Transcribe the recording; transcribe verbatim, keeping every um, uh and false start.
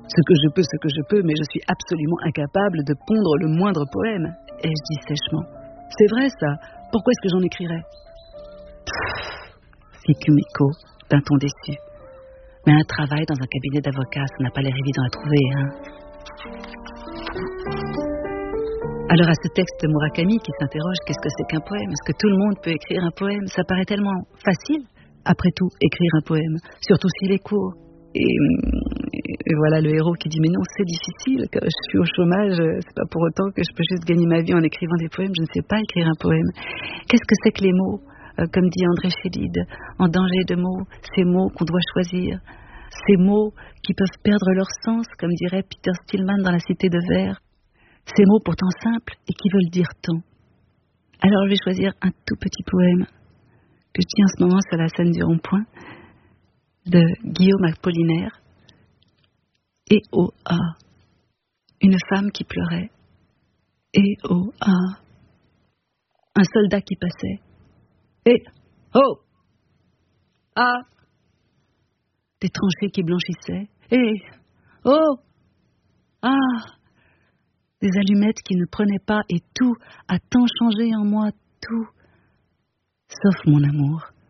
Ce que je peux, ce que je peux, mais je suis absolument incapable de pondre le moindre poème. Ai-je dit sèchement. C'est vrai ça, pourquoi est-ce que j'en écrirais? Fit Kumiko d'un ton déçu. Mais un travail dans un cabinet d'avocat, ça n'a pas l'air évident à trouver, hein. Alors à ce texte de Murakami qui s'interroge, qu'est-ce que c'est qu'un poème? Est-ce que tout le monde peut écrire un poème? Ça paraît tellement facile, après tout, écrire un poème, surtout s'il est court. Et, et voilà le héros qui dit mais non, c'est difficile, que je suis au chômage, c'est pas pour autant que je peux juste gagner ma vie en écrivant des poèmes, je ne sais pas écrire un poème. Qu'est-ce que c'est que les mots, euh, comme dit André Chédid, en danger de mots, ces mots qu'on doit choisir, ces mots qui peuvent perdre leur sens, comme dirait Peter Stillman dans La Cité de Verre, ces mots pourtant simples et qui veulent dire tant. Alors je vais choisir un tout petit poème que je tiens en ce moment sur la scène du rond-point, de Guillaume Apollinaire. Et oh ah, une femme qui pleurait. Et oh ah, un soldat qui passait. Et oh ah, des tranchées qui blanchissaient. Et oh ah, des allumettes qui ne prenaient pas, et tout a tant changé en moi, tout, sauf mon amour.